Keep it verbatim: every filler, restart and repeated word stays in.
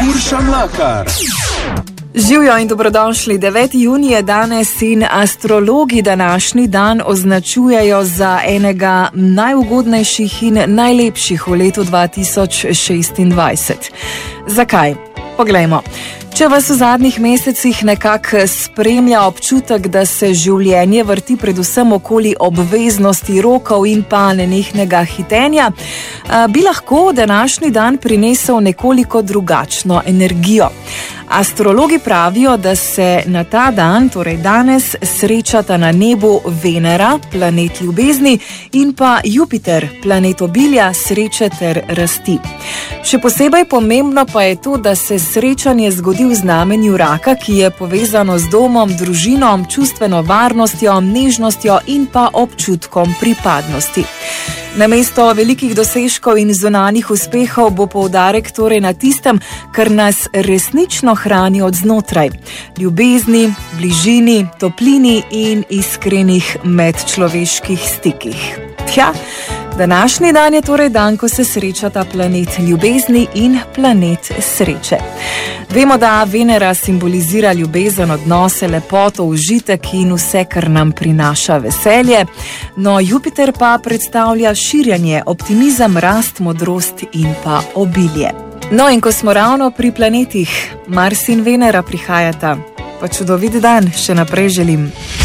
Urša Mlakar. Živjo in dobrodošli. deveti junij je danes in astrologi današnji dan označujejo za enega najugodnejših in najlepših v letu dva tisoč šestindvajset. Zakaj? Poglejmo. Če vas v zadnjih mesecih nekako spremlja občutek, da se življenje vrti predvsem okoli obveznosti, rokov in pa nenehnega hitenja, bi lahko današnji dan prinesel nekoliko drugačno energijo. Astrologi pravijo, da se na ta dan, torej danes, srečata na nebu Venera, planet ljubezni, in pa Jupiter, planet obilja, sreče ter rasti. Še posebej pomembno pa je to, da se srečanje zgodi v znamenju raka, ki je povezano z domom, družino, čustveno varnostjo, nežnostjo in pa občutkom pripadnosti. Namesto velikih dosežkov in zunanjih uspehov bo poudarek torej na tistem, kar nas resnično hrani od znotraj. Ljubezni, bližini, toplini in iskrenih medčloveških stikih. Tja, današnji dan je torej dan, ko se srečata planet ljubezni in planet sreče. Vemo, da Venera simbolizira ljubezen, odnose, lepoto, užitek in vse, kar nam prinaša veselje, no Jupiter pa predstavlja širjenje, optimizem, rast, modrost in pa obilje. No in ko smo ravno pri planetih, Mars in Venera prihajata, pa čudovit dan še naprej želim.